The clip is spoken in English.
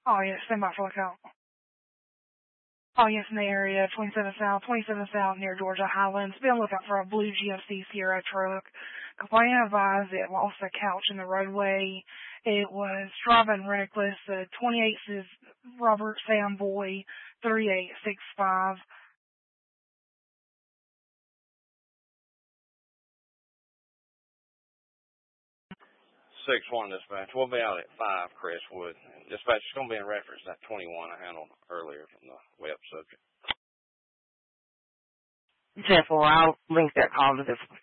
Oh, yes, stand by for lookout. Oh, yes, in the area, 27 South near Georgia Highlands. Be on lookout for a blue GMC Sierra truck. Complainant advised it lost a couch in the roadway. It was driving reckless. 28 is Robert Samboy, 3865. 6-1 dispatch. We'll be out at 5 Crestwood. Dispatch is going to be in reference to that 21 I handled earlier from the web subject. 10-4, I'll link that call to this